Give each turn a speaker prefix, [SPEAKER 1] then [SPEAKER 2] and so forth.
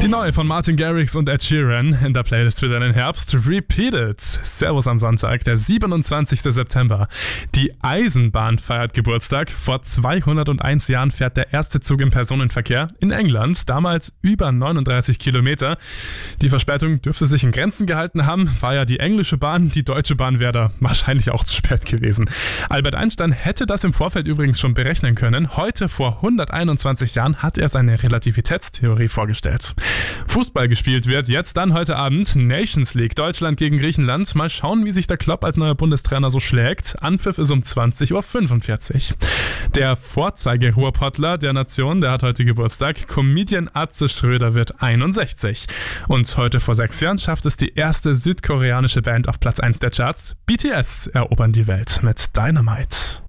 [SPEAKER 1] Die neue von Martin Garrix und Ed Sheeran in der Playlist für deinen Herbst. Repeat It. Servus am Sonntag, der 27. September. Die Eisenbahn feiert Geburtstag. Vor 201 Jahren fährt der erste Zug im Personenverkehr in England. Damals über 39 Kilometer. Die Verspätung dürfte sich in Grenzen gehalten haben. War ja die englische Bahn, die deutsche Bahn wäre da wahrscheinlich auch zu spät gewesen. Albert Einstein hätte das im Vorfeld übrigens schon berechnen können. Heute vor 121 Jahren hat er seine Relativitätstheorie vorgestellt. Fußball gespielt wird jetzt dann heute Abend. Nations League, Deutschland gegen Griechenland. Mal schauen, wie sich der Klopp als neuer Bundestrainer so schlägt. Anpfiff ist um 20.45 Uhr. Der Vorzeige-Ruhrpottler der Nation, der hat heute Geburtstag. Comedian Atze Schröder wird 61. Und heute vor 6 Jahren schafft es die erste südkoreanische Band auf Platz 1 der Charts. BTS erobern die Welt mit Dynamite.